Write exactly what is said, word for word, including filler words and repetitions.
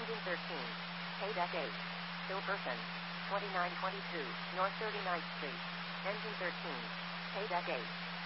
Engine thirteen. Payback eight. Still person. twenty-nine twenty-two, North thirty-ninth Street. Engine thirteen. Payback eight.